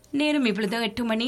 நேரம் இப்பொழுது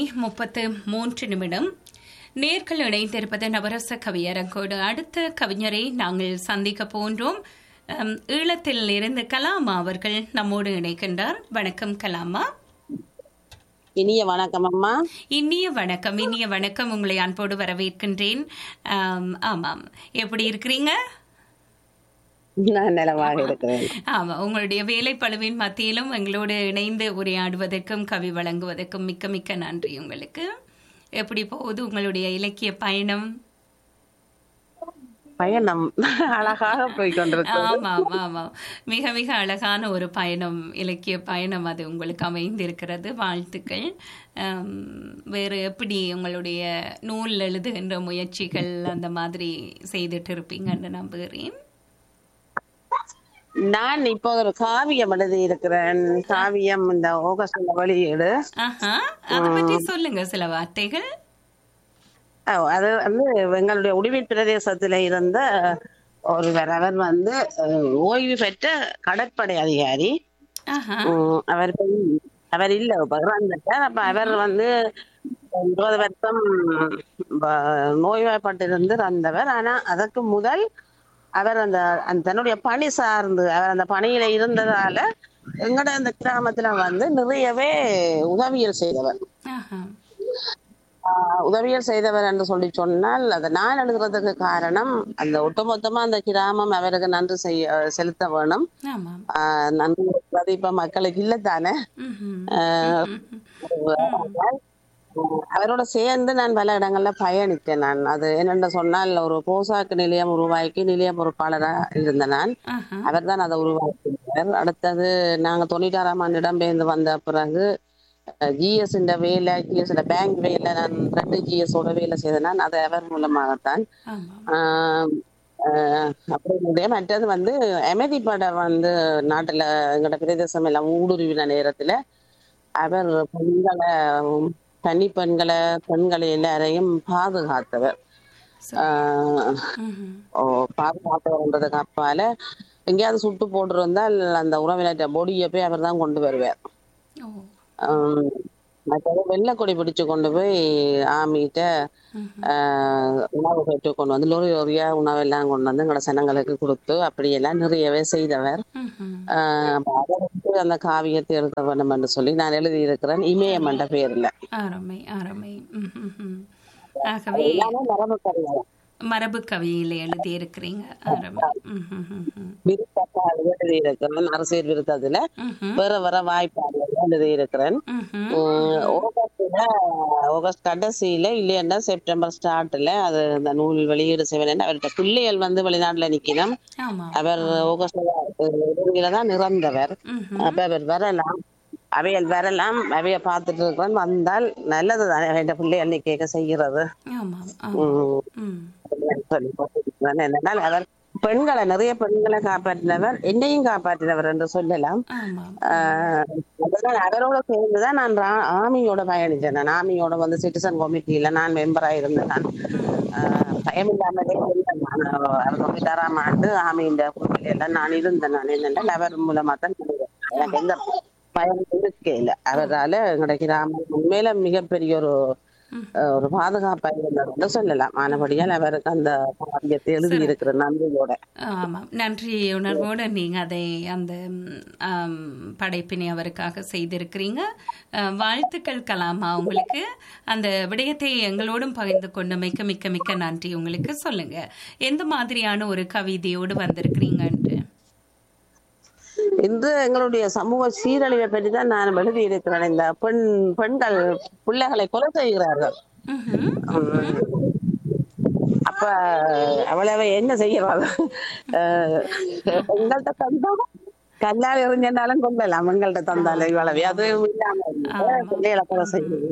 8:33. நேர்கள் இணைந்திருப்பது நவரச கவியரங்கோடு. அடுத்த கவிஞரை நாங்கள் சந்திக்க போன்றோம். ஈழத்தில் இருந்து கலாமா அவர்கள் நம்மோடு இணைக்கின்றார். வணக்கம் கலாமா. இனிய வணக்கம் அம்மா. இனிய வணக்கம், இனிய வணக்கம். உங்களை அன்போடு வரவேற்கின்றேன். ஆமாம், எப்படி இருக்கிறீங்க? நான் நலமாக இருக்கிறேன். ஆமா, உங்களுடைய வேலை பளுவின் மத்தியிலும் எங்களோடு இணைந்து உரையாடுவதற்கும் கவி வழங்குவதற்கும் மிக்க மிக்க நன்றி உங்களுக்கு. எப்படி போகுது உங்களுடைய இலக்கிய பயணம்? பயணம் அழகாக போய்கொண்டிருக்கிறது. ஆமாம் ஆமாம், மிக மிக அழகான ஒரு பயணம், இலக்கிய பயணம் அது உங்களுக்கு அமைந்திருக்கிறது. வாழ்த்துக்கள். வேறு எப்படி உங்களுடைய நூல் எழுதுகின்ற முயற்சிகள் அந்த மாதிரி செய்துட்டு இருப்பீங்கன்னு நம்புகிறேன். நான் இப்போ ஒரு காவியம் எழுதி இருக்கிறேன். காவியம் இந்த ஆகஸ்ட் வெளியீடு. அதை பற்றி சொல்லுங்க சில வார்த்தைகள். அது வந்து எங்களுடைய உடுவில் பிரதேசத்துல இருந்த ஒருவர். அவர் வந்து ஓய்வு பெற்ற கடற்படை அதிகாரி. அவர் இல்ல இறந்துட்டார். அப்ப அவர் வந்து 20 வருஷம் நோய்வாய்ப்பட்டிருந்து இறந்தவர். ஆனா அதற்கு முதல் அவர் அந்த தன்னுடைய பணி சார்ந்து அவர் அந்த பணியில இருந்ததால எங்கட அந்த கிராமத்துல வந்து நிறையவே உதவியல் செய்தவர். உதவியல் செய்தவர் என்று சொல்லி சொன்னால் அதை நான் எழுதுறதுக்கு காரணம் அந்த ஒட்டுமொத்தமா அந்த கிராமம் அவருக்கு நன்றி செலுத்த வேணும். நன்றி இப்ப மக்களுக்கு இல்லத்தானே. அவரோட சேர்ந்து நான் பல இடங்கள்ல பயணித்தேன். நான் அது என்னென்று சொன்னால் ஒரு போசாக்கு நிலையம் உருவாக்கி நிலைய பொறுப்பாளரா இருந்த நான். அவர் தான் அதை உருவாக்கினார். அடுத்தது நாங்க 96ஆம் ஆண்டு இடம்பெயர்ந்து வந்த பிறகு ஜிஎஸ் வேலை, ஜிஎஸ் பேங்க் வேலை, நான் 2 GS ஓட வேலை செய்தேன். நான் அதை அவர் மூலமாகத்தான். அப்படி மற்றது வந்து அமைதிப்பட வந்து நாட்டுல எங்கட பிரதேசம் எல்லாம் ஊடுருவின நேரத்துல அவர் பெண்களை, தனி பெண்களை எல்லாரையும் பாதுகாத்தவர். பாதுகாத்தவர்ன்றதுக்கு அப்பால எங்கேயாவது சுட்டு போட்டிருந்தால் அந்த உறவினர் பொடியை போய் அவர் தான் கொண்டு வருவார். மற்றது வெள்ளக்கொடி பிடிச்சு கொண்டு போய் ஆமிட்ட உணவு பெற்று கொண்டு வந்து லொரியா உணவெல்லாம் கொண்டு வந்து எங்களோட சனங்களுக்கு கொடுத்து அப்படியெல்லாம் நிறையவே செய்தவர். அதற்கு அந்த காவியத்தை எழுத வேண்டும் என்று சொல்லி நான் எழுதி இருக்கிறேன். இமயம் என்ற பேர்ல. மரபு கவியில எழுதி இருக்கிறீங்க. எழுதி இருக்கிறேன். அரசியல் விருத்தத்துல வர வாய்ப்பாடு எழுதி இருக்கிறேன். ஆகஸ்ட் கடைசியில இல்லையா செப்டம்பர் ஸ்டார்ட்ல அது அந்த நூல் வெளியீடு செய்வேன். அவர்கிட்ட பிள்ளைகள் வந்து வெளிநாட்டுல நிக்கணும். அவர் ஆகஸ்ட்ல தான் இறந்தவர். அப்ப அவர் வரலாம், அவையல் வரலாம், அவைய பார்த்துட்டு இருக்கிறோம். வந்தால் நல்லது தானே என் பிள்ளைகள் நிக்க செய்கிறது. என்னென்னால் அவர் பெண்களை, நிறைய பெண்களை காப்பாற்றினவர், என்னையும் காப்பாற்றினவர் என்று சொல்லலாம். அவரோட சேர்ந்துதான் நான் ஆர்மியோட பயணிச்சேன். நான் ஆர்மியோட வந்து சிட்டிசன் கமிட்டியில நான் மெம்பரா இருந்தேன். நான் பயமில்லாமலே 96ஆம் ஆண்டு ஆர்மியின் எல்லாம் நான் இருந்தேன். நான் என்னென்றால் அவர் மூலமா தான் எனக்கு எந்த பயம் இருக்கே இல்லை. அவரால எங்களுடைய கிராமம் உண்மையில மிகப்பெரிய ஒரு பாதுகாப்பா இருந்தது சொல்லலாம். ஆனபடியால் அவருக்கு அந்த காவியத்தை எழுதி இருக்கிற நன்றியோட. ஆமாம், நன்றி உணர்வோடு நீங்க அதை அந்த படைப்பினை அவருக்காக செய்திருக்கிறீங்க. வாழ்த்துக்கள் கலாமா உங்களுக்கு. அந்த விடயத்தை எங்களோடும் பகிர்ந்து கொண்டு மிக்க மிக்க மிக்க நன்றி உங்களுக்கு. சொல்லுங்க, எந்த மாதிரியான ஒரு கவிதையோடு வந்திருக்கிறீங்க என்று? இன்று எங்களுடைய சமூக சீரழிவை பற்றி தான் நான் எழுதி இருக்கிறேன். இந்த பெண்கள் பிள்ளைகளை கொலை செய்கிறார்கள். அப்ப அவ்வளவு என்ன செய்யறாங்க? எங்கள்கிட்ட தந்தாலும் கல்லால் எறிஞ்சாலும் கொள்ளலாம். எங்கள்கிட்ட தந்தாலும் இவ்வளவு அது இல்லாம பிள்ளைகளை கொலை செய்யுது.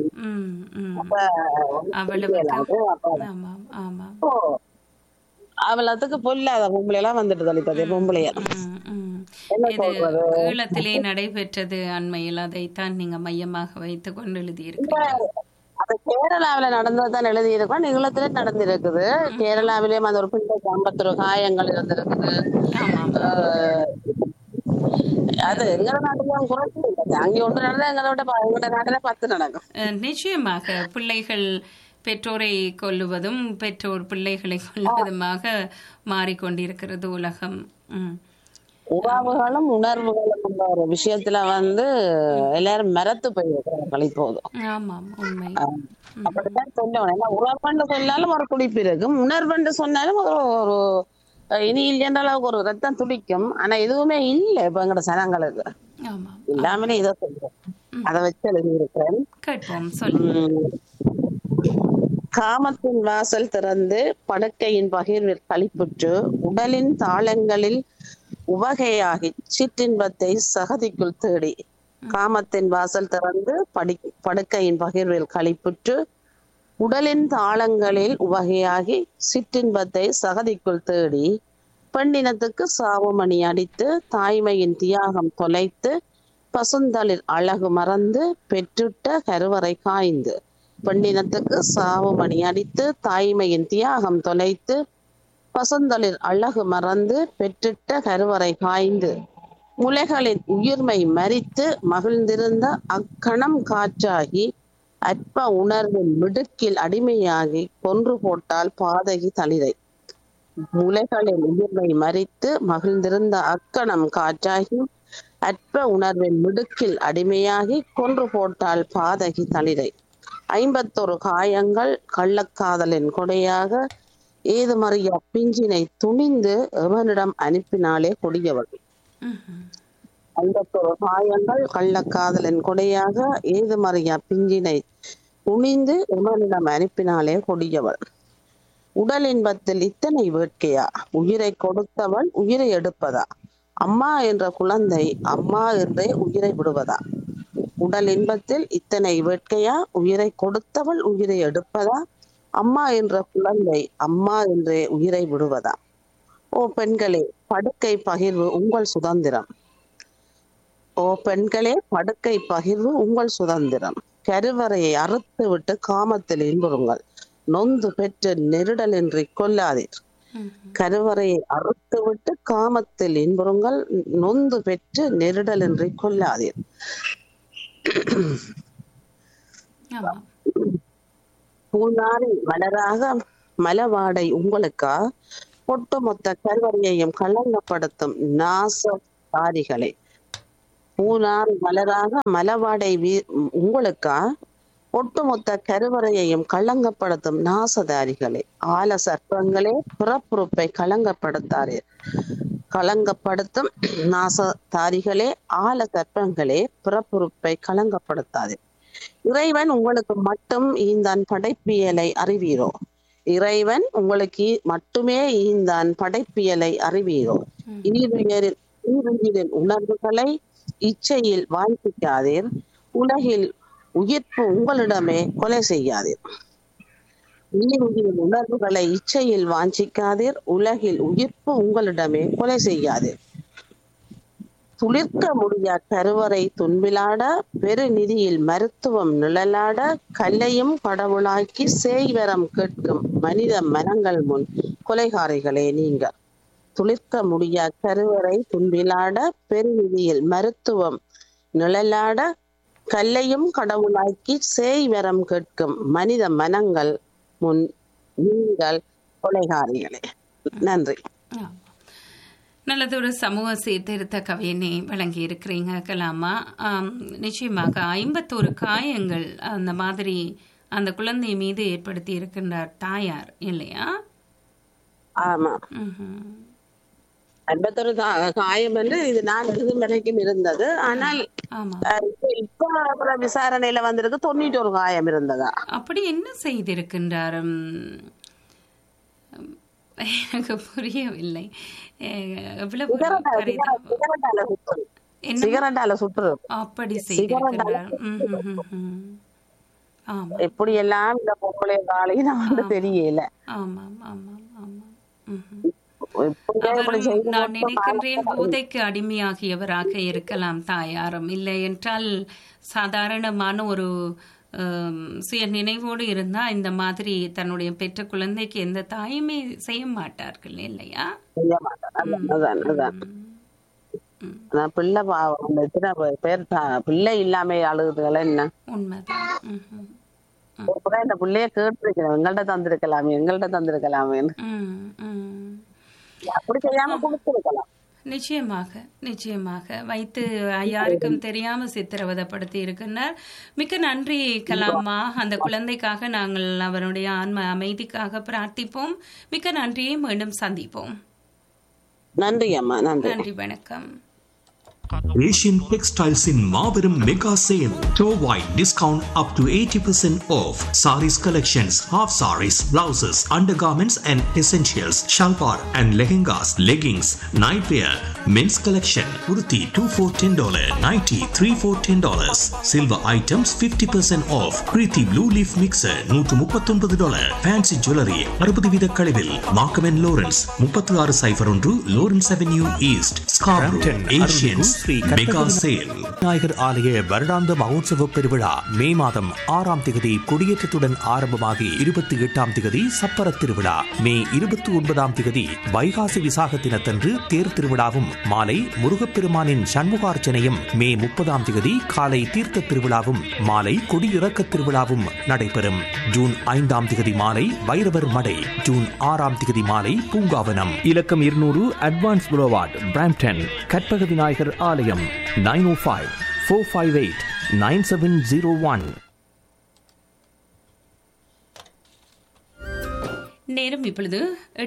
அவ்வளவுக்கு பொல்லாத பொம்பளை எல்லாம் வந்துட்டு தள்ளிப்பதே பொம்பளைய. ஈழத்திலே நடைபெற்றது அண்மையில், அதைத்தான் நீங்க மையமாக வைத்துக் கொண்டு எழுதியிருக்கீங்க. அது கேரளாவில நடந்ததுதான் எழுதியிருக்கோம். ஈழத்திலே நடந்திருக்குது. கேரளாவிலேயும் அந்த ஒரு பிள்ளை 51 காயங்கள் இருந்திருக்குது. அது எங்க நாட்டுல குறைச்சு இல்லை. அங்கே ஒன்று நடந்தா எங்களோட நாட்டுல 10 நடக்கும். நிச்சயமாக பிள்ளைகள் பெற்றோரை கொல்லுவதும் பெற்றோர் பிள்ளைகளை கொல்லுவதுமாக மாறிக்கொண்டிருக்கிறது உலகம். உறவுகளும் உணர்வுகளும் உள்ள ஒரு விஷயத்துல எல்லாரும் மரத்து போயிருக்கிறார்கள் இப்போது. ஆமாம், உண்மை. அப்படித்தான் சொல்லணும். ஏன்னா உறவுன்னு சொன்னாலும் ஒரு துடிப்பு இருக்கும், உணர்வுன்னு சொன்னாலும் ஒரு இனி இல்லைன்ற அளவுக்கு ஒரு ரத்தம் துடிக்கும். ஆனா எதுவுமே இல்லை இப்ப எங்கட சனங்களுக்கு. இல்லாமலே இதை சொல்றேன், அதை வச்சு எழுதியிருக்கிறேன். காமத்தின் வாசல் திறந்து படுக்கையின் பகிர்வில் களிப்புற்று உடலின் தாளங்களில் உவகையாகி சிற்றின்பத்தை சகதிக்குள் தேடி. காமத்தின் வாசல் திறந்து படுக்கையின் பகிர்வில் களிப்புற்று உடலின் தாளங்களில் உவகையாகி சிற்றின்பத்தை சகதிக்குள் தேடி. பெண்ணினத்துக்கு சாவுமணி அடித்து தாய்மையின் தியாகம் தொலைத்து பசுந்தளிர் அழகு மறந்து பெற்றுட்ட கருவறை காய்ந்து. பெண்ணினத்துக்கு சாவுமணி அடித்து தாய்மையின் தியாகம் தொலைத்து பசுந்தளிர் அழகு மறந்து பெற்றிட்ட கருவறை காய்ந்து. முலைகளின் உயிர்மை மரித்து மகிழ்ந்திருந்த அக்கணம் காற்றாகி அற்ப உணர்வின் மிடுக்கில் அடிமையாகி கொன்று போட்டால் பாதகி தளிரை. முலைகளின் உயிர்மை மரித்து மகிழ்ந்திருந்த அக்கணம் காற்றாகி அற்ப உணர்வின் மிடுக்கில் அடிமையாகி கொன்று போட்டால் பாதகி தளிரை. 51 காயங்கள் கள்ளக்காதலின் கொடையாக ஏதுமறியா பிஞ்சினை துணிந்து எவனிடம் அனுப்பினாலே கொடியவள். 51 காயங்கள் கள்ளக்காதலின் கொடையாக ஏதுமறியா பிஞ்சினை துணிந்து எவனிடம் அனுப்பினாலே கொடியவள். உடல் இன்பத்தில் இத்தனை வேட்கையா உயிரை கொடுத்தவள் உயிரை எடுப்பதா. அம்மா என்ற குழந்தை அம்மா என்றே உயிரை விடுவதா. உடல் இன்பத்தில் இத்தனை வேட்கையா உயிரை கொடுத்தவள் உயிரை எடுப்பதா. அம்மா என்ற குழந்தை அம்மா என்றே உயிரை விடுவதா. ஓ பெண்களே, படுக்கை பகிர்வு உங்கள் சுதந்திரம். ஓ பெண்களே, படுக்கை பகிர்வு உங்கள் சுதந்திரம். கருவறையை அறுத்து விட்டு காமத்தில் இன்புறுங்கள், நொந்து பெற்று நெருடலின்றி கொல்லாதீர். கருவறையை அறுத்து விட்டு காமத்தில் இன்புறுங்கள், நொந்து பெற்று நெருடலின்றி கொல்லாதீர். பூனாரி மலராக மலவாடை உங்களுக்கா ஒட்டுமொத்த கருவறையையும் களங்கப்படுத்தும் நாசதாரிகளே. பூனாரி மலராக மலவாடை உங்களுக்கா ஒட்டுமொத்த கருவறையையும் களங்கப்படுத்தும் நாசதாரிகளே. ஆல சர்ப்பங்களே, பிறப்புறுப்பை களங்கப்படுத்தும் நாசதாரிகளே. ஆல சர்ப்பங்களே, பிறப்புறுப்பை களங்கப்படுத்தாது. இறைவன் உங்களுக்கு மட்டும் ஈந்தான் படைப்பியலை அறிவீரோ. இறைவன் உங்களுக்கு மட்டுமே ஈந்தான் படைப்பியலை அறிவீரோ. ஈருயிரின் உணர்வுகளை இச்சையில் வாய்ப்பிக்காதீர். உலகில் உயிர்ப்பு உங்களிடமே கொலை செய்யாதீர். ஈருயிரின் உணர்வுகளை இச்சையில் வாஞ்சிக்காதீர். உலகில் உயிர்ப்பு உங்களிடமே கொலை செய்யாதீர். துளிர்க்க முடியா கருவறை துன்பிலாட பெருநிதியில் மருத்துவம் நிழலாட கல்லையும் கடவுளாக்கி சேய்வரம் கேட்கும் மனித மனங்கள் முன் கொலைகாரிகளே நீங்கள். துளிர்க்க முடியா கருவறை துன்பிலாட பெருநிதியில் மருத்துவம் நிழலாட கல்லையும் கடவுளாக்கி சேய்வரம் கேட்கும் மனித மனங்கள் முன் நீங்கள் கொலைகாரிகளே. நன்றி. நல்லதொரு சமூக சீர்திருத்த கவியனை வழங்கி இருக்கிறீங்க கலாமா. நிச்சயமாக 51 காயங்கள் அந்த மாதிரி அந்த குழந்தை மீது ஏற்படுத்தி இருக்கின்றார் தாயார் இல்லையா? ஆமா, 51 காயம் என்று இது நான் எழுதும் வரைக்கும் இருந்தது. ஆனால் இப்ப விசாரணையில வந்திருக்கு 91 காயம் இருந்ததா. அப்படி என்ன செய்திருக்கின்றார் எனக்கு புரியவில்லை. அப்படி செய்திருக்கிறார். எப்படி எல்லாம் இந்த பொம்பளை காலையில தெரியல. ஆமாம் ஆமாம் ஆமாம். நான் நினைக்கின்றேன் போதைக்கு அடிமையாகியவராக இருக்கலாம் தாயாரும். இல்லை என்றால் சாதாரணமான ஒரு சுய நினைவோடு இருந்தா இந்த மாதிரி தன்னுடைய பெற்ற குழந்தைக்கு எந்த தாயுமே செய்ய மாட்டார்கள் இல்லையா? ஆனா பிள்ளை அந்த எத்தனை பேர் பிள்ளை இல்லாம அழுகுதுல என்ன உண்மைதான். ஒரு முறை இந்த பிள்ளைய கேட்டிருக்கிறேன், எங்கள்கிட்ட தந்திருக்கலாமேன்னு. அப்படி செய்யாம கொடுத்திருக்கலாம். நிச்சயமாக வைத்து யாருக்கும் தெரியாம சித்திரவதைப்படுத்தி இருக்கின்றார். மிக்க நன்றி கலாமா. அந்த குழந்தைக்காக நாங்கள் அவருடைய ஆன்ம அமைதிக்காக பிரார்த்திப்போம். மிக்க நன்றியை மீண்டும் சந்திப்போம். நன்றி அம்மா. நன்றி, வணக்கம். Asian Textiles in Marverum Mega Sale. Store-wide discount up to 80% off. Saris collections, half saris, blouses, undergarments and essentials, shalwar and lehengas, leggings, nightwear, men's collection, kurti 2 for $10, nighty 3 for $10. Silver items 50% off. Preeti Blue Leaf Mixer $139. Fancy Jewelry 60 வீத கழிவில். Markham & Lawrence 3601 Lawrence Avenue East, Scarborough. Asians Mega Sale. Vinayagar ஆலய வருடாந்த மகோத்சவ பெருவிழா மே மாதம் 6ஆம் திகதி கொடியேற்றத்துடன் ஆரம்பமாகி 28ஆம் திகதி சப்பர திருவிழா, மே 29ஆம் திகதி வைகாசி விசாக தினத்தன்று தேர் திருவிழாவும் மாலை முருகப்பெருமானின் சண்முகார்ச்சனையும், மே 30ஆம் திகதி காலை தீர்த்த திருவிழாவும் மாலை கொடியிறக்க திருவிழாவும் நடைபெறும். ஜூன் 5ஆம் திகதி மாலை வைரவர் மடை, ஜூன் 6ஆம் திகதி மாலை பூங்காவனம். இலக்கம் 200 அட்வான்ஸ் புரோவார்ட், பிராம்ப்டன். கற்பக விநாயகர் ஆலயம் 905-458-9701. நேரம் இப்பொழுது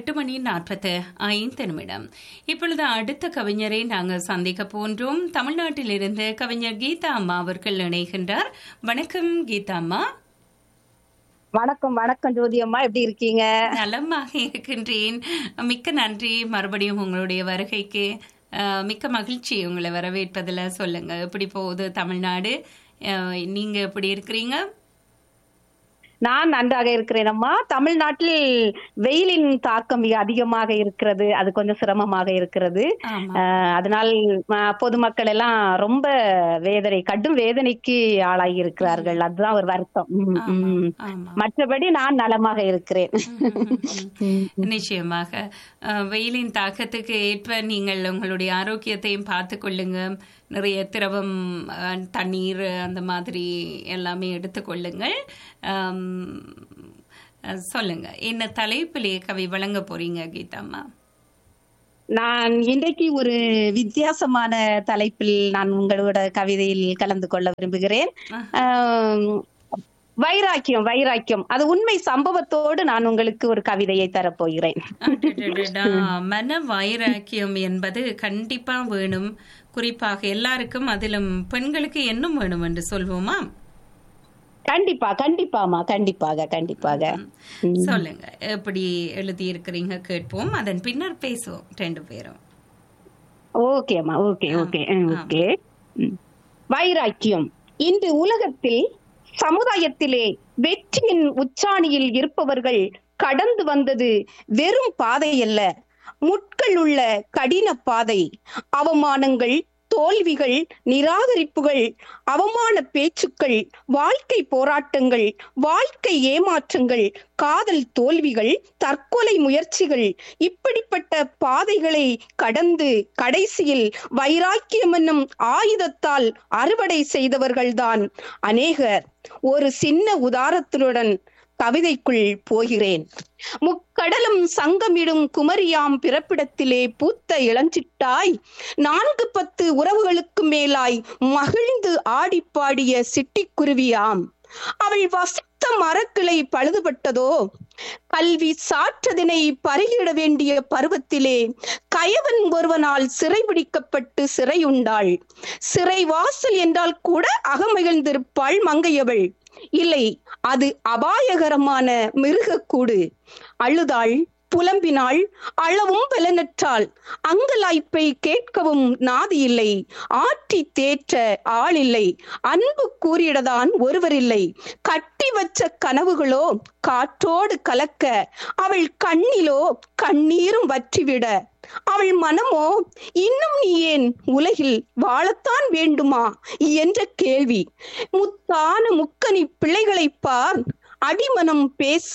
8:45. இப்பொழுது அடுத்த கவிஞரை நாங்கள் சந்திக்க போன்றோம். தமிழ்நாட்டிலிருந்து கவிஞர் கீதா அம்மா அவர்கள் இணைகின்றார். வணக்கம் கீதா அம்மா. வணக்கம் ஜோதி அம்மா, எப்படி இருக்கீங்க? நலமாக இருக்கின்றேன். மிக்க நன்றி மறுபடியும் உங்களுடைய வருகைக்கு. மிக்க மகிழ்ச்சி உங்களை வரவேற்பதில். சொல்லுங்க, எப்படி போகுது தமிழ்நாடு? நீங்க எப்படி இருக்கிறீங்க? நான் நன்றாக இருக்கிறேன் அம்மா. தமிழ்நாட்டில் வெயிலின் தாக்கம் மிக அதிகமாக இருக்கிறது. அது கொஞ்சம் சிரமமாக இருக்கிறது. அதனால் பொதுமக்கள் எல்லாம் ரொம்ப கடும் வேதனைக்கு ஆளாகி இருக்கிறார்கள். அதுதான் ஒரு வருத்தம். மற்றபடி நான் நலமாக இருக்கிறேன். நிச்சயமாக வெயிலின் தாக்கத்துக்கு ஏற்ப நீங்கள் உங்களுடைய ஆரோக்கியத்தையும் பார்த்து கொள்ளுங்க. நிறைய திரவம், தண்ணீர், அந்த மாதிரி எல்லாமே எடுத்துக்கொள்ளுங்கள். சொல்லுங்க, என்ன தலைப்பிலே கவி வழங்க போறீங்க கீதாம்மா? நான் இன்றைக்கு ஒரு வித்தியாசமான தலைப்பில் நான் உங்களோட கவிதையில் கலந்து கொள்ள விரும்புகிறேன். வைராக்கியம், அது உண்மை சம்பவத்தோடு நான் உங்களுக்கு ஒரு கவிதையை தரப்போகிறேன். மன வைராக்கியம் என்பது கண்டிப்பா வேணும். குறிப்பாக எல்லாருக்கும், அதிலும் பெண்களுக்கு என்ன வேணும் என்று சொல்வோமா? கண்டிப்பாக. சொல்லுங்க, எப்படி எழுதி இருக்கிறீங்க கேட்போம். அதன் பின்னர் பேசுவோம் 2 பேரும். ஓகேம்மா, ஓகே. வைராக்கியம் இன்று உலகத்தில் சமுதாயத்திலே வெற்றியின் உச்சாணியில் இருப்பவர்கள் கடந்து வந்தது வெறும் பாதை அல்ல, முட்கள் உள்ள கடின பாதை. அவமானங்கள், தோல்விகள், நிராகரிப்புகள், அவமான பேச்சுக்கள், வாழ்க்கை போராட்டங்கள், வாழ்க்கை ஏமாற்றங்கள், காதல் தோல்விகள், தற்கொலை முயற்சிகள், இப்படிப்பட்ட பாதைகளை கடந்து கடைசியில் வைராக்கியம் என்னும் ஆயுதத்தால் அறுவடை செய்தவர்கள்தான் அநேகர். ஒரு சின்ன உதாரணத்துடன் கவிதைக்குள் போகிறேன். முக்கடலும் சங்கமிடும் குமரியாம் பிறப்பிடத்திலே பூத்த இளஞ்சிட்டாய், 4-10 உறவுகளுக்கு மேலாய் மகிழ்ந்து ஆடிப்பாடிய சிட்டிக்குருவியாம். அவள் வசித்த மரக்கிளை பழுதுபட்டதோ, கல்வி சாற்றதினை பருகிட வேண்டிய பருவத்திலே கயவன் ஒருவனால் சிறைபிடிக்கப்பட்டு சிறையுண்டாள். சிறை வாசல் என்றால் கூட அகமகிழ்ந்திருப்பாள் மங்கையவள். இல்லை, அது அபாயகரமான மிருகக்கூடு. அழுதாள், புலம்பினாள், அளவும் பலனற்றாள். அங்கலாய்ப்பை கேட்கவும் நாதி இல்லை, ஆற்றி தேற்ற ஆள் இல்லை, அன்பு கூறிடதான் ஒருவரில்லை. கட்டி வச்ச கனவுகளோ காற்றோடு கலக்க, அவள் கண்ணிலோ கண்ணீரும் வற்றிவிட, அவள் மனமோ இன்னும் நீ ஏன் உலகில் வாழத்தான் வேண்டுமா என்ற கேள்வி. முத்தான முக்கனி பிள்ளைகளை பார், அடிமனம் பேச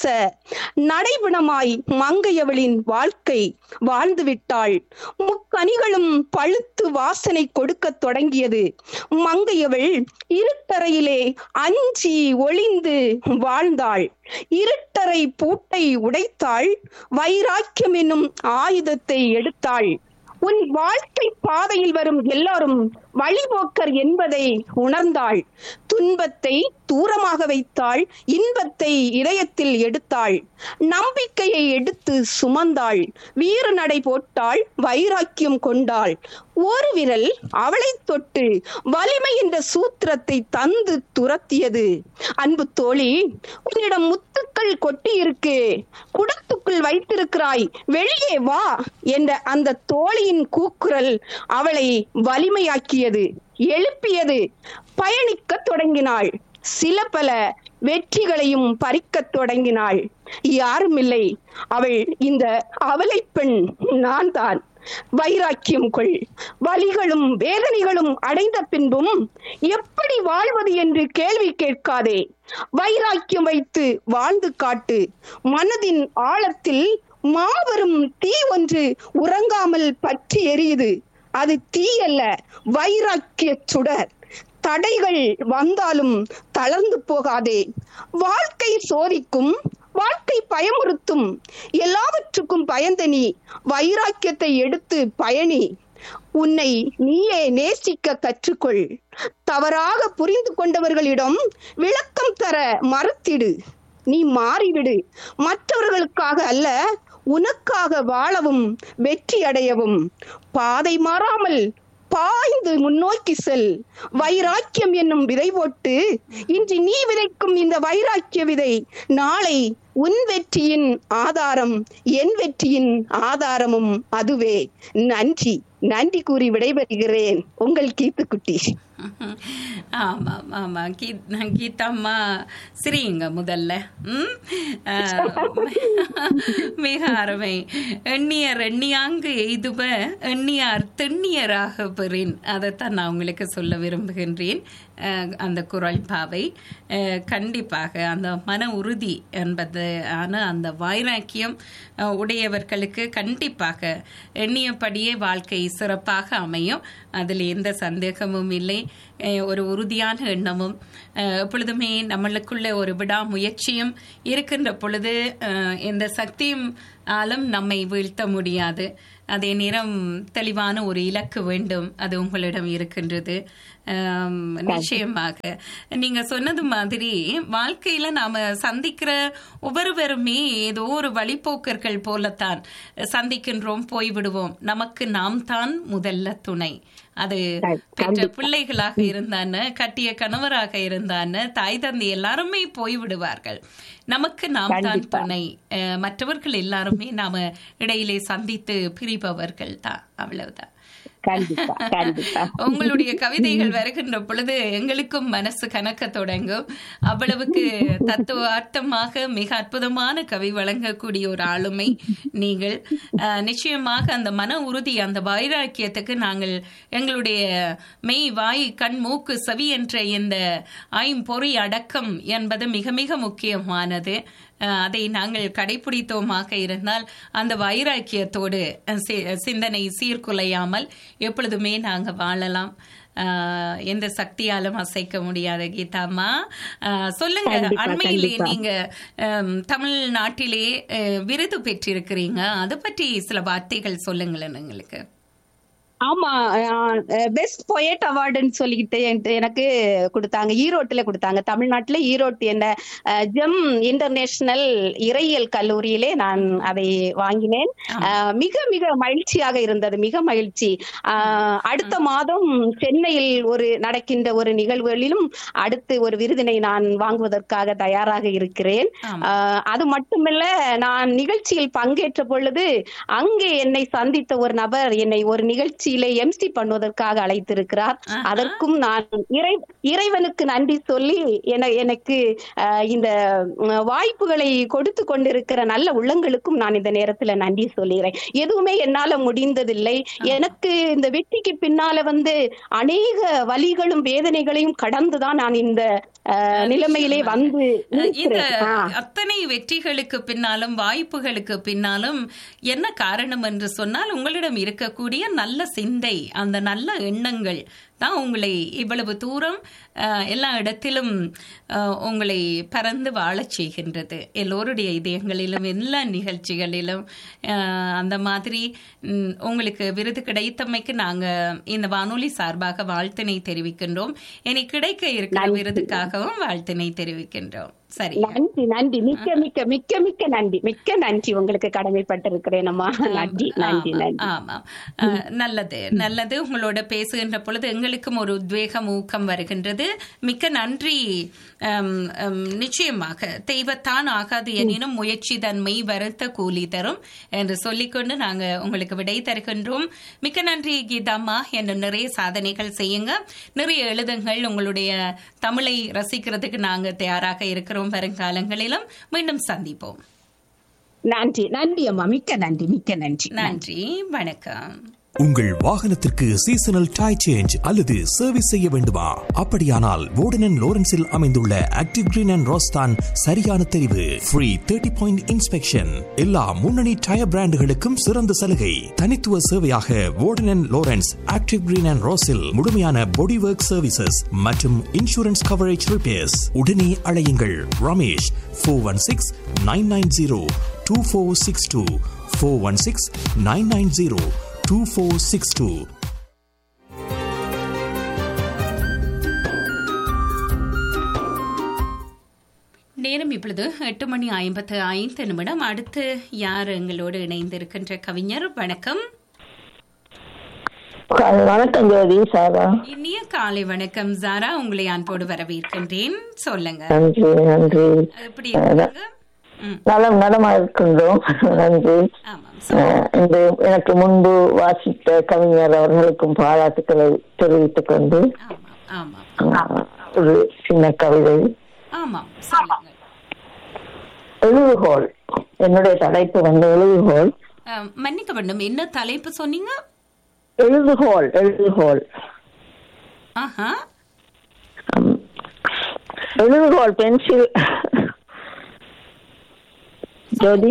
நடைபுணமாய் மங்கையவளின் வாழ்க்கை வாழ்ந்துவிட்டாள். முக்கனிகளும் பழுத்து வாசனை கொடுக்க தொடங்கியது. மங்கையவள் இருட்டறையிலே அஞ்சி ஒளிந்து வாழ்ந்தாள். இருட்டறை பூட்டை உடைத்தாள். வைராக்கியம் என்னும் ஆயுதத்தை எடுத்தாள். உன் வாழ்க்கை பாதையில் வரும் எல்லாரும் வழிபோக்கர் என்பதை உணர்ந்தாள். துன்பத்தை தூரமாக வைத்தாள். இன்பத்தை இதயத்தில் எடுத்தாள். நம்பிக்கையை எடுத்து சுமந்தாள். வீர நடை போட்டாள். வைராக்கியம் கொண்டாள். ஒரு விரல் அவளை தொட்டு வலிமை என்ற சூத்திரத்தை தந்து துரத்தியது. அன்பு தோழி, உன்னிடம் முத்துக்கள் கொட்டி இருக்கு, குடத்துக்குள் வைத்திருக்கிறாய், வெளியே வா என்ற அந்த தோழியின் கூக்குரல் அவளை வலிமையாக்கியது, எழுப்பியது. பயணிக்க தொடங்கினாள். சில பல வெற்றிகளையும் பறிக்க தொடங்கினாள். யாரும் இல்லை, அவள் இந்த அவலை பெண் நான் தான். வைராக்கியம் கொள். வலிகளும் வேதனைகளும் அடைந்த பின்பும் எப்படி வாழ்வது என்று கேள்வி கேட்காதே. வைராக்கியம் வைத்து வாழ்ந்து காட்டு. மனதின் ஆழத்தில் மாபெரும் தீ ஒன்று உறங்காமல் பற்றி எரியுது. அது தீ அல்ல, வைராக்கிய சுடர். தடைகள் வந்தாலும் தளர்ந்து போகாதே. வாழ்க்கை சோதிக்கும், வாழ்க்கை பயமுறுத்தும். எல்லாவற்றுக்கும் பயந்த நீ வைராக்கியத்தை எடுத்து பயணி. உன்னை நீயே நேசிக்க கற்றுக்கொள். தவறாக புரிந்து கொண்டவர்களிடம் விளக்கம் தர மறுத்திடு. நீ மாறிவிடு. மற்றவர்களுக்காக அல்ல, உனக்காக வாழவும் வெற்றி அடையவும். பாதை மாறாமல் பாய்ந்து முன்னோக்கி செல். வைராக்கியம் என்னும் விதை போட்டு இன்று நீ விதைக்கும் இந்த வைராக்கிய விதை நாளை உன் வெற்றியின் ஆதாரம், என் வெற்றியின் ஆதாரமும் அதுவே. நன்றி. நன்றி கூறி விடைபெறுகிறேன். உங்கள் கீத்துக்குட்டி. ஆமாம் ஆமாம் கீதாம்மா, சிரியுங்க முதல்ல. மிக அருமை. எண்ணியர் எண்ணியாங்கு எய்துப எண்ணியார் தெண்ணியராக பெறின். அதைத்தான் நான் உங்களுக்கு சொல்ல விரும்புகின்றேன். அந்த குரல் பாவை கண்டிப்பாக அந்த மன உறுதி என்பது அந்த வைராக்கியம் உடையவர்களுக்கு கண்டிப்பாக எண்ணியபடியே வாழ்க்கை சிறப்பாக அமையும். அதில் எந்த சந்தேகமும் இல்லை. ஒரு உறுதியான எண்ணமும் எப்பொழுதுமே நம்மளுக்குள்ள ஒரு விடாமுயற்சியும் இருக்கின்ற பொழுது எந்த சக்தியும் ஆலும் நம்மை வீழ்த்த முடியாது. அதே நேரம் தெளிவான ஒரு இலக்கு வேண்டும், அது உங்களிடம் இருக்கின்றது. நிச்சயமாக நீங்க சொன்னது மாதிரி வாழ்க்கையில நாம சந்திக்கிற ஒவ்வொருவருமே ஏதோ ஒரு வழிபோக்கர்கள் போலத்தான் சந்திக்கின்றோம், போய்விடுவோம். நமக்கு நாம் தான் முதல்ல துணை. அது பெற்ற பிள்ளைகளாக இருந்தான்னு, கட்டிய கணவராக இருந்தான்னு, தாய் தந்தை எல்லாருமே போய்விடுவார்கள். நமக்கு நாம் தான் துணை. மற்றவர்கள் எல்லாருமே நாம இடையிலே சந்தித்து பிரிப்பவர்கள் தான். அவ்வளவுதான். உங்களுடைய கவிதைகள் வருகின்ற பொழுது எங்களுக்கும் மனசு கணக்க தொடங்கும். அவ்வளவுக்கு தத்துவார்த்தமாக மிக அற்புதமான கவி வழங்கக்கூடிய ஒரு ஆளுமை நீங்கள். நிச்சயமாக அந்த மன உறுதி, அந்த வைராக்கியத்துக்கு நாங்கள் எங்களுடைய மெய், வாய், கண், மூக்கு, செவி என்ற இந்த ஐம்பொறி அடக்கம் என்பது மிக மிக முக்கியமானது. அதை நாங்கள் கடைபிடித்தோமாக இருந்தால் அந்த வைராக்கியத்தோடு சிந்தனை சீர்குலையாமல் எப்பொழுதுமே நாங்கள் வாழலாம். எந்த சக்தியாலும் அசைக்க முடியாத. கீதாம்மா, சொல்லுங்க, அண்மையிலே நீங்க தமிழ்நாட்டிலே விருது பெற்றிருக்கிறீங்க, அதை பற்றி சில வார்த்தைகள் சொல்லுங்களேன் எங்களுக்கு. ஆமா, பெஸ்ட் பொயட் அவார்டுன்னு சொல்லிக்கிட்டு எனக்கு கொடுத்தாங்க. ஈரோட்டுல கொடுத்தாங்க. தமிழ்நாட்டுல ஈரோட்டு என்ற ஜெம் இன்டர்நேஷனல் இறையியல் கல்லூரியிலே நான் அதை வாங்கினேன். மிக மிக மகிழ்ச்சியாக இருந்தது. மிக மகிழ்ச்சி. அடுத்த மாதம் சென்னையில் நடக்கின்ற ஒரு நிகழ்வுகளிலும் அடுத்து ஒரு விருதினை நான் வாங்குவதற்காக தயாராக இருக்கிறேன். அது மட்டுமல்ல, நான் நிகழ்ச்சியில் பங்கேற்ற பொழுது அங்கே என்னை சந்தித்த ஒரு நபர் என்னை ஒரு நிகழ்ச்சி எம்சி பண்ணுவதற்காக அழைத்திருக்கிறார். அதற்கும் நான் இறைவனுக்கு நன்றி சொல்லி எனக்கு இந்த வாய்ப்புகளை கொடுத்து கொண்டிருக்கிற நல்ல உள்ளங்களுக்கும் நான் இந்த நேரத்துல நன்றி சொல்லுகிறேன். எதுவுமே என்னால முடிந்ததில்லை. எனக்கு இந்த வெற்றிக்கு பின்னால அநேக வலிகளும் வேதனைகளையும் கடந்துதான் நான் இந்த நிலைமையிலே வந்து இந்த அத்தனை வெற்றிகளுக்கு பின்னாலும் வாய்ப்புகளுக்கு பின்னாலும் என்ன காரணம் என்று சொன்னால் உங்களிடம் இருக்கக்கூடிய நல்ல சிந்தை, அந்த நல்ல எண்ணங்கள் தான் உங்களை இவ்வளவு தூரம் எல்லா இடத்திலும் உங்களை பறந்து வாழச் செய்கின்றது. எல்லோருடைய இதயங்களிலும் எல்லா நிகழ்ச்சிகளிலும் அந்த மாதிரி உங்களுக்கு விருது கிடைத்தமைக்கு நாங்கள் இந்த வானொலி சார்பாக வாழ்த்தினை தெரிவிக்கின்றோம். இனி கிடைக்க இருக்கிற விருதுக்காகவும் வாழ்த்தினை தெரிவிக்கின்றோம். சரி, நன்றி நன்றி, மிக்க மிக்க மிக்க மிக்க நன்றி, மிக்க நன்றி, உங்களுக்கு கடமைப்பட்டிருக்கிறேன் அம்மா. நன்றி நன்றி நன்றி. ஆமாம், நல்லது நல்லது. உங்களோட பேசுகின்ற பொழுது எங்களுக்கும் ஒரு உத்வேகம், ஊக்கம் வருகின்றது. மிக்க நன்றி. நிச்சயமாக தெய்வத்தான் ஆகாது எனினும் முயற்சி தன்மை வருத்த கூலி தரும் என்று சொல்லிக்கொண்டு நாங்கள் உங்களுக்கு விடை தருகின்றோம். மிக்க நன்றி கீதாம்மா. என்று நிறைய சாதனைகள் செய்யுங்க, நிறைய எழுதுங்கள். உங்களுடைய தமிழை ரசிக்கிறதுக்கு நாங்கள் தயாராக இருக்கிறோம். வருங்காலங்களிலும் மீண்டும் சந்திப்போம். நன்றி நன்றி அம்மா, மிக்க நன்றி, மிக்க நன்றி. நன்றி, வணக்கம். உங்கள் வாகனத்திற்கு சீசனல் டயர் சேஞ்ச் அல்லது சர்வீஸ் செய்ய வேண்டுமா? அப்படியானால் வோர்டன் அண்ட் லோரன்ஸில் அமைந்துள்ள ஆக்டிவ் கிரீன் அண்ட் ரோஸ் தான் சரியான தெரிவு. ஃப்ரீ 30 பாயிண்ட் இன்ஸ்பெக்ஷன், எல்லா முன்னணி டயர் பிராண்டுகளுக்கும் சிறந்த சலுகை. தனித்துவ சேவையாக வோர்டன் and Lawrence active green and ரோஸில் முழுமையான பாடி ஒர்க் சர்வீசஸ் மற்றும் இன்சூரன்ஸ் கவரேஜ் ரிப்பேர்ஸ். உடனே அழையுங்கள் ரமேஷ் 416-990-2462 416-990-2462. நேரம் இப்பொழுது 8:55. அடுத்து யார் எங்களோடு இணைந்திருக்கின்ற கவிஞர்? வணக்கம். வணக்கம் ஜோதி. சாரா. இனிய காலை வணக்கம் சாரா, உங்களை அன்போடு வரவேற்கின்றேன். சொல்லுங்க. நன்றி நன்றி. எப்படி இருக்கீங்க? நலமா இருக்கின்றோம். நன்றி. இந்த எனக்கு முன்பு வாசித்த கவிஞர் அவர்களுக்கும் பாராட்டுக்களை தெரிவித்துக் கொண்டு ஒரு சின்ன கவிதை. எழுதுகோள். என்னுடைய தலைப்பு எழுதுகோள். மன்னிக்க வேண்டும், என்ன தலைப்பு சொன்னீங்க? எழுதுகோள். எழுதுகோள். எழுதுகோள் பென்சில். ஜோதி.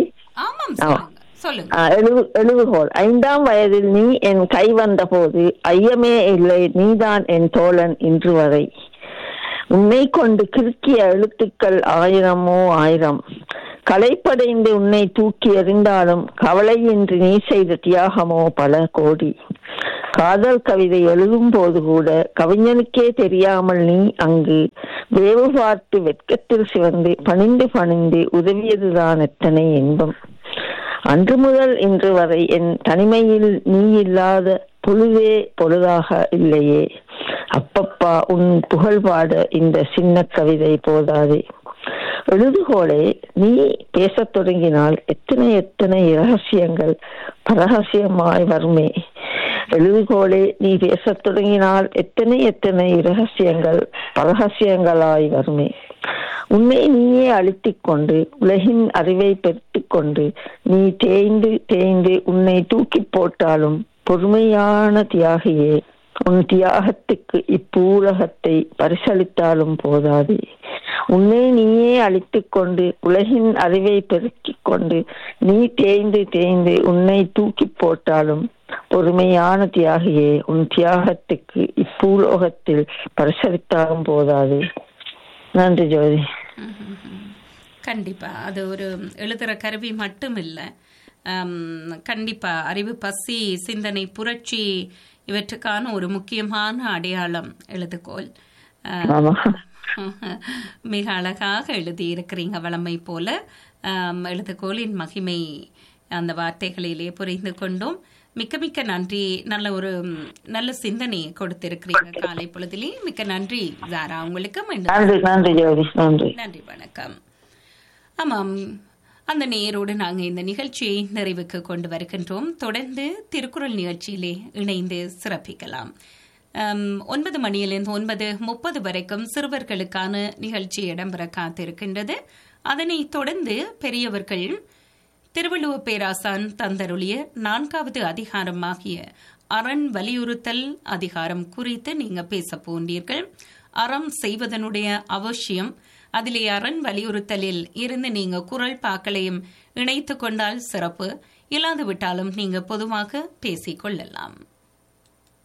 எழுதுகோள். 5ஆம் வயதில் நீ என் கை வந்த போது ஐயமே இல்லை, நீதான் என் தோழன் இன்று வரை. உன்னை கொண்டு கிறுக்கிய எழுத்துக்கள் 1000 களைப்படைந்து உன்னை தூக்கி எறிந்தாலும் கவலையின்றி நீ செய்த தியாகமோ பல கோடி. காதல் கவிதை எழுதும் போது கூட கவிஞனுக்கே தெரியாமல் நீ அங்கு வேவு பார்த்து வெட்கத்தில் சிவந்து பணிந்து பணிந்து உதவியதுதான் எத்தனை இன்பம். அன்று முதல் இன்று வரை என் தனிமையில் நீ இல்லாத பொழுதே பொழுதாக இல்லையே. அப்பப்பா உன் புகழ் பாட இந்த சின்ன கவிதை போதாதே. எழுதுகோளே, நீ பேசத் தொடங்கினால் எத்தனை எத்தனை இரகசியங்கள் பரகசியமாய் வருமே. எழுதுகோளே, நீ பேசத் தொடங்கினால் எத்தனை எத்தனை இரகசியங்கள் பரகசியங்களாய் வருமே. உன்னை நீயே அழுத்திக் கொண்டு உலகின் அறிவை பெற்றுக் கொண்டு நீ தேய்ந்து தேய்ந்து உன்னை தூக்கி போட்டாலும் பொறுமையான தியாகியே, உன் தியாகத்துக்கு இப்பூலகத்தை பரிசளித்தாலும் போதாது. உன்னை நீயே அழித்துக் கொண்டு உலகின் அறிவை பெருக்கிக் கொண்டு நீ தேய்ந்து தேய்ந்து உன்னை தூக்கி போட்டாலும் பொறுமையான தியாகியே, உன் தியாகத்துக்கு இப்பூலோகத்தில் பரிசளித்தாலும் போதாது. நன்றி ஜோதி. கண்டிப்பா அது ஒரு எழுதுற கருவி மட்டும் இல்லை, கண்டிப்பா அறிவு பசி சிந்தனை புரட்சி இவற்றுக்கான ஒரு முக்கியமான அடையாளம் எழுதுகோள். மிக அழகாக எழுதி இருக்கிறீங்க வளமை போல. எழுதுகோளின் மகிமை அந்த வார்த்தைகளிலே புரிந்து கொண்டோம். மிக்க மிக்க நன்றி. நல்ல சிந்தனையை கொடுத்திருக்கிறீங்க காலை பொழுதிலே. மிக்க நன்றி ஜாரா, உங்களுக்கு நன்றி. வணக்கம். ஆமாம், அந்த நேரோடு நாங்கள் இந்த நிகழ்ச்சியை நிறைவுக்கு கொண்டு வருகின்றோம். தொடர்ந்து திருக்குறள் நிகழ்ச்சியிலே இணைந்து சிறப்பிக்கலாம். 9 மணியிலிருந்து 9:30 வரைக்கும் சிறுவர்களுக்கான நிகழ்ச்சி இடம்பெற காத்திருக்கின்றது. அதனை தொடர்ந்து பெரியவர்கள் திருவள்ளுவர் பேராசான் தந்தருளிய 4வது அதிகாரமாகிய அரண் வலியுறுத்தல் அதிகாரம் குறித்து நீங்க பேச போன்றீர்கள். அறம் செய்வதனுடைய அவசியம், அதிலே அரண் வலியுறுத்தலில் இருந்து நீங்க குரல் பாக்களையும் இணைத்து கொண்டால் சிறப்பு. இல்லாது விட்டாலும் நீங்க பொதுவாக பேசிக் கொள்ளலாம்.